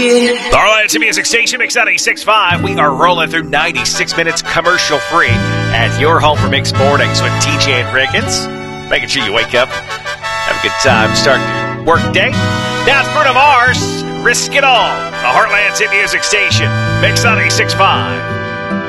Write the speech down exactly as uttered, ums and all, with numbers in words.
The Heartland Music Station, Mix ninety-six point five. We are rolling through ninety-six minutes commercial-free at your home for Mixed Mornings with T J and Ricketts. Making sure you wake up, have a good time, start your work day. Now it's Bruno Mars, Risk It All. The Heartland Music Station, Mix ninety-six point five.